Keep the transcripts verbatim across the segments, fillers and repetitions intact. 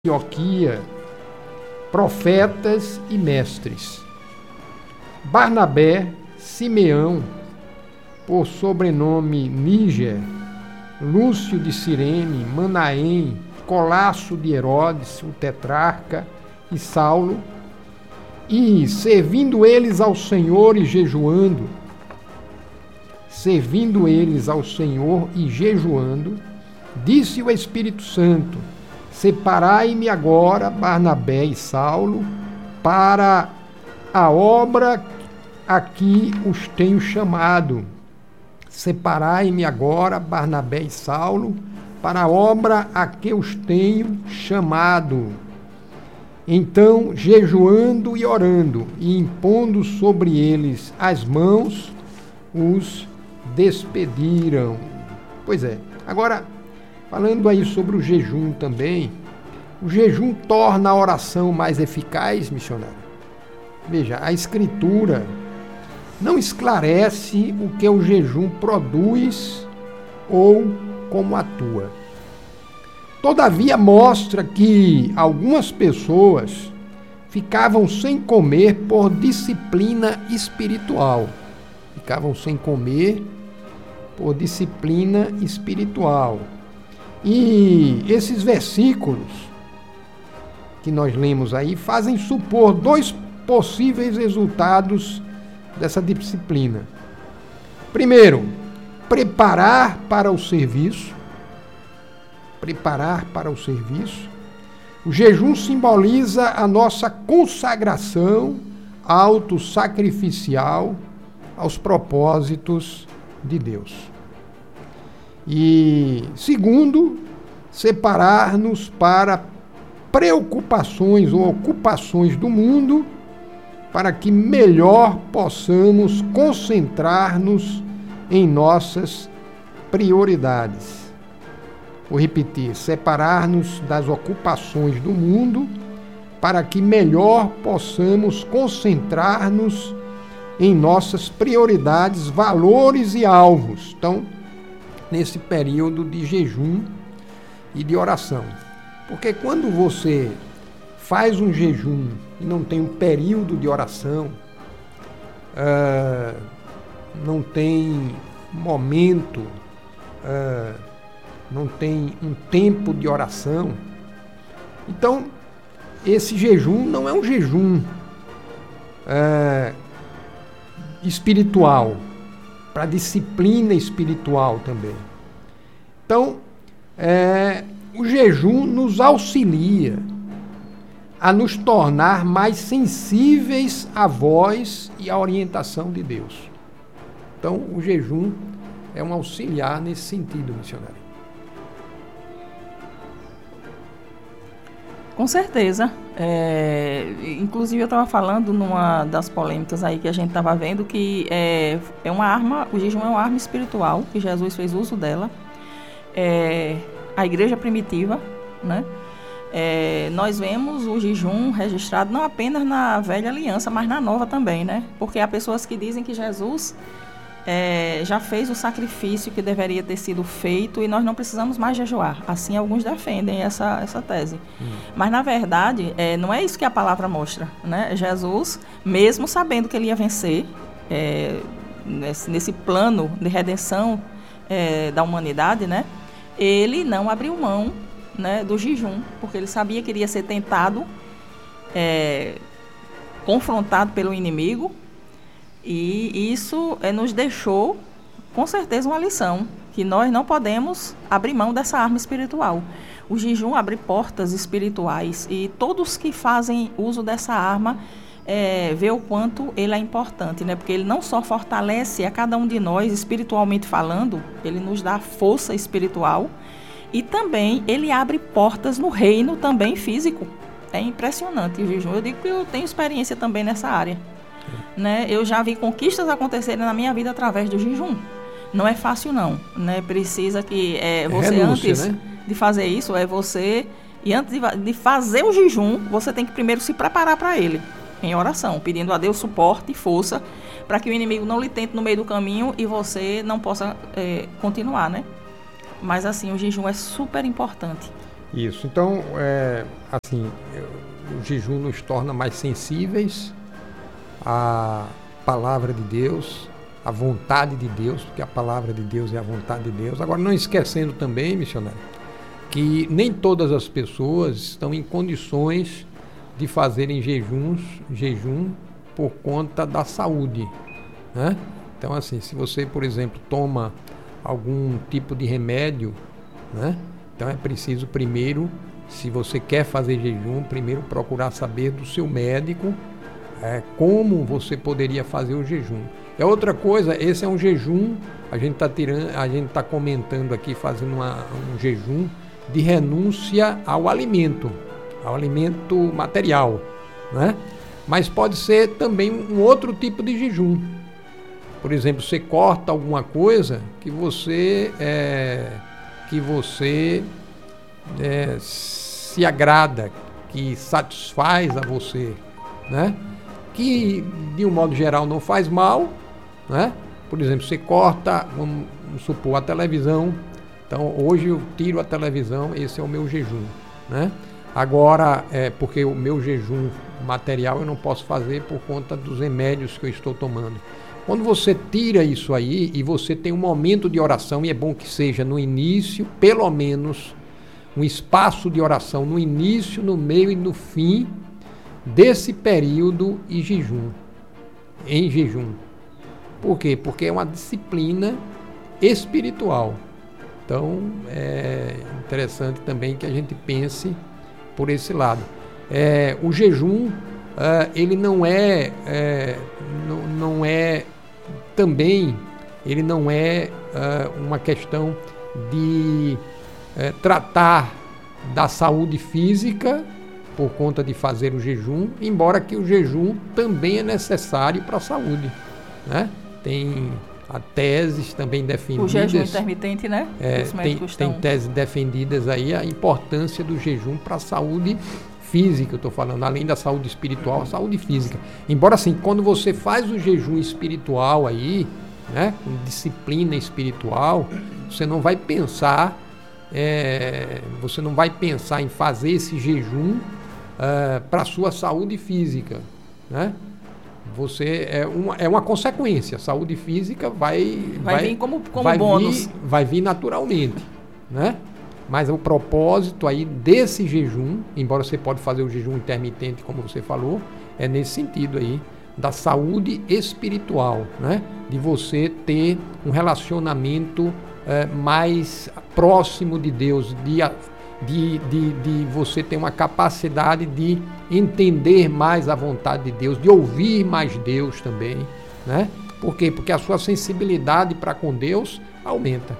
Antioquia, profetas e mestres. Barnabé, Simeão, por sobrenome Níger, Lúcio de Cirene, Manaém, Colasso de Herodes, o tetrarca, e Saulo, e servindo eles ao Senhor e jejuando, servindo eles ao Senhor e jejuando, disse o Espírito Santo: separai-me agora, Barnabé e Saulo, para a obra a que os tenho chamado. Separai-me agora, Barnabé e Saulo, para a obra a que os tenho chamado. Então, jejuando e orando, e impondo sobre eles as mãos, os despediram. Pois é, agora, falando aí sobre o jejum também, o jejum torna a oração mais eficaz, missionário. Veja, a Escritura não esclarece o que o jejum produz ou como atua. Todavia mostra que algumas pessoas ficavam sem comer por disciplina espiritual. Ficavam sem comer por disciplina espiritual. E esses versículos que nós lemos aí fazem supor dois possíveis resultados dessa disciplina. Primeiro, preparar para o serviço. Preparar para o serviço. O jejum simboliza a nossa consagração autossacrificial aos propósitos de Deus. E, segundo, separar-nos para preocupações ou ocupações do mundo, para que melhor possamos concentrar-nos em nossas prioridades. Vou repetir: separar-nos das ocupações do mundo, para que melhor possamos concentrar-nos em nossas prioridades, valores e alvos. Então, nesse período de jejum e de oração. Porque quando você faz um jejum e não tem um período de oração, uh, não tem momento, uh, não tem um tempo de oração, então esse jejum não é um jejum uh, espiritual, para disciplina espiritual também. Então, é, o jejum nos auxilia a nos tornar mais sensíveis à voz e à orientação de Deus. Então, o jejum é um auxiliar nesse sentido, missionário. Com certeza. É, inclusive, eu estava falando numa das polêmicas aí que a gente estava vendo que é, é uma arma, o jejum é uma arma espiritual, que Jesus fez uso dela. É, a igreja primitiva, né? É, nós vemos o jejum registrado não apenas na velha aliança, mas na nova também, né? Porque há pessoas que dizem que Jesus é, já fez o sacrifício que deveria ter sido feito e nós não precisamos mais jejuar. Assim, alguns defendem essa, essa tese. Hum. Mas, na verdade, é, não é isso que a palavra mostra, né? Jesus, mesmo sabendo que ele ia vencer, é, nesse, nesse plano de redenção é, da humanidade, né? Ele não abriu mão, né, do jejum, porque ele sabia que iria ser tentado, é, confrontado pelo inimigo, e isso é, nos deixou, com certeza, uma lição, que nós não podemos abrir mão dessa arma espiritual. O jejum abre portas espirituais, e todos que fazem uso dessa arma é, vê o quanto ele é importante, né? Porque ele não só fortalece a cada um de nós, espiritualmente falando, ele nos dá força espiritual, e também ele abre portas no reino também físico. É impressionante o jejum. Eu digo que eu tenho experiência também nessa área. Né? Eu já vi conquistas acontecerem na minha vida através do jejum. Não é fácil, não. Né? Precisa que é, você, renúncia, antes, né, de fazer isso, é você... E antes de, de fazer o jejum, você tem que primeiro se preparar para ele, em oração, pedindo a Deus suporte e força para que o inimigo não lhe tente no meio do caminho e você não possa é, continuar, né? Mas assim, o jejum é super importante. Isso. Então, é, assim, o jejum nos torna mais sensíveis à palavra de Deus, à vontade de Deus, porque a palavra de Deus é a vontade de Deus. Agora, não esquecendo também, missionário, que nem todas as pessoas estão em condições de fazerem jejuns, jejum por conta da saúde, né? Então, assim, se você, por exemplo, toma algum tipo de remédio, né? Então é preciso primeiro, se você quer fazer jejum, primeiro procurar saber do seu médico é, como você poderia fazer o jejum. É outra coisa, esse é um jejum, a gente está tirando, a gente está comentando aqui, fazendo uma, um jejum de renúncia ao alimento, ao alimento material, né? Mas pode ser também um outro tipo de jejum. Por exemplo, você corta alguma coisa que você é, que você é, se agrada, que satisfaz a você, né? Que de um modo geral não faz mal, né? Por exemplo, você corta, vamos, vamos supor, a televisão. Então hoje eu tiro a televisão, esse é o meu jejum, né? Agora, é porque o meu jejum material eu não posso fazer por conta dos remédios que eu estou tomando. Quando você tira isso aí e você tem um momento de oração, e é bom que seja no início, pelo menos um espaço de oração no início, no meio e no fim desse período e jejum, em jejum. Por quê? Porque é uma disciplina espiritual. Então, é interessante também que a gente pense por esse lado. É, o jejum, uh, ele não é, é não, não é também, ele não é uh, uma questão de uh, tratar da saúde física por conta de fazer o jejum, embora que o jejum também é necessário para a saúde, né? Tem há teses também defendidas. O jejum intermitente, né? É, tem, tem teses defendidas aí a importância do jejum para a saúde física, eu estou falando, além da saúde espiritual, a saúde física. Embora assim, quando você faz o jejum espiritual aí, né, com disciplina espiritual, você não vai pensar, é, você não vai pensar em fazer esse jejum uh, para a sua saúde física, né? Você é uma, é uma consequência. A saúde física vai vai, vai vir como, como vai bônus. Vir, vai vir naturalmente, né? Mas o propósito aí desse jejum, embora você pode fazer o jejum intermitente, como você falou, é nesse sentido aí, da saúde espiritual, né? De você ter um relacionamento é, mais próximo de Deus, de, de, de, de você ter uma capacidade de entender mais a vontade de Deus, de ouvir mais Deus também, né? Por quê? Porque a sua sensibilidade para com Deus aumenta.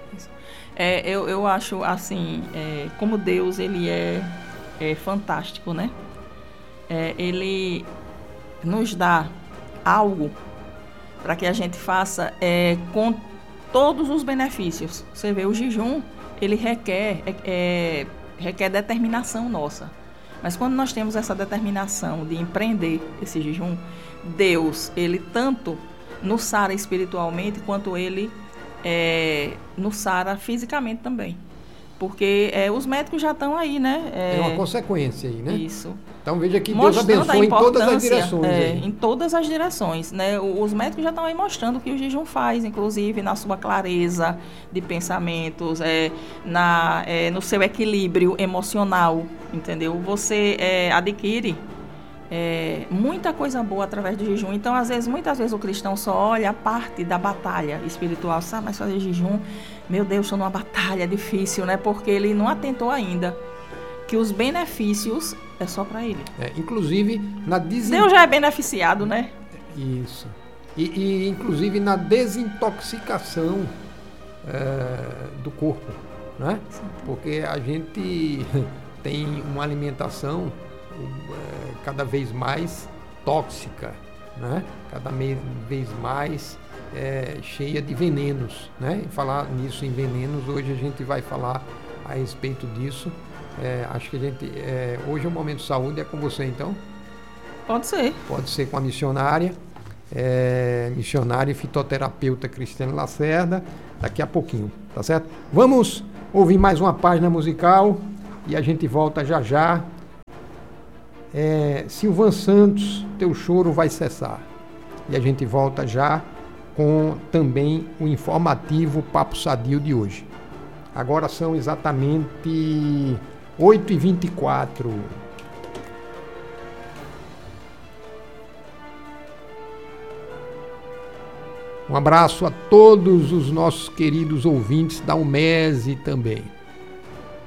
É, eu, eu acho assim, é, como Deus ele é, é fantástico, né? É, ele nos dá algo para que a gente faça é, com todos os benefícios. Você vê, o jejum, ele requer, é, é, requer determinação nossa. Mas quando nós temos essa determinação de empreender esse jejum, Deus, ele tanto nos sara espiritualmente, quanto ele é, nos sara fisicamente também. Porque é, os médicos já estão aí, né? É, é uma consequência aí, né? Isso. Então veja que Deus abençoa em todas as direções. É, aí. Em todas as direções, né? Os médicos já estão aí mostrando o que o jejum faz, inclusive na sua clareza de pensamentos, é, na, é, no seu equilíbrio emocional, entendeu? Você é, adquire é, muita coisa boa através do jejum. Então, às vezes, muitas vezes o cristão só olha a parte da batalha espiritual, sabe? Mas fazer jejum, meu Deus, estou numa batalha difícil, né? Porque ele não atentou ainda que os benefícios é só para ele. É, inclusive, na desin... Deus já é beneficiado, né? Isso. E, e inclusive na desintoxicação é, do corpo, né? Sim. Porque a gente tem uma alimentação é, cada vez mais tóxica, né? Cada vez mais é, cheia de venenos, né? E falar nisso em venenos, hoje a gente vai falar a respeito disso. É, acho que a gente é, hoje o Momento Saúde é com você, então? Pode ser. Pode ser com a missionária, é, missionária e fitoterapeuta Cristiane Lacerda, daqui a pouquinho, tá certo? Vamos ouvir mais uma página musical e a gente volta já já. É, Silvan Santos, teu choro vai cessar. E a gente volta já com também o informativo Papo Sadio de hoje. Agora são exatamente oito e vinte e quatro. Um abraço a todos os nossos queridos ouvintes da UMESE também.